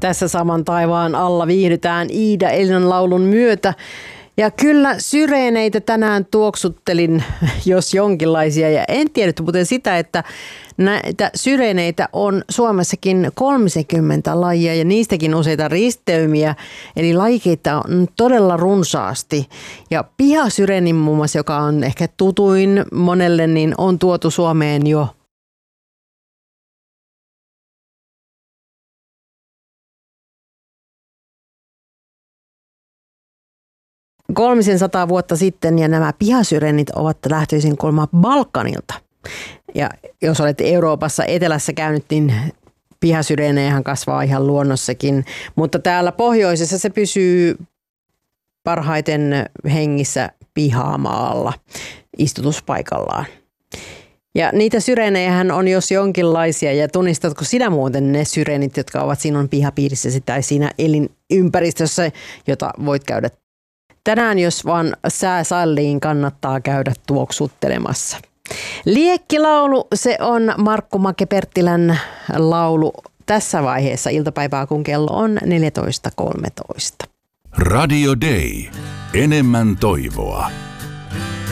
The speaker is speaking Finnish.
Tässä saman taivaan alla viihdytään Iida Elinan laulun myötä. Ja kyllä syreeneitä tänään tuoksuttelin, jos jonkinlaisia. Ja en tiedä muuten sitä, että näitä syreeneitä on Suomessakin 30 lajia ja niistäkin useita risteymiä. Eli lajikeita on todella runsaasti. Ja pihasyreenin muun muassa, joka on ehkä tutuin monelle, niin on tuotu Suomeen jo 300 vuotta sitten, ja nämä pihasyreenit ovat lähtöisin kuulemma Balkanilta. Ja jos olet Euroopassa etelässä käynyt, niin pihasyreenejähän kasvaa ihan luonnossakin, mutta täällä pohjoisessa se pysyy parhaiten hengissä pihamaalla istutuspaikallaan. Ja niitä syreenejähän on jos jonkinlaisia, ja tunnistatko sinä muuten ne syreenit, jotka ovat sinun pihapiirissäsi tai siinä elinympäristössä, jota voit käydä? Tänään, jos vaan sää salliin, kannattaa käydä tuoksuttelemassa. Liekkilaulu, se on Markku Make-Perttilän laulu tässä vaiheessa iltapäivää, kun kello on 14.13. Radio Day. Enemmän toivoa.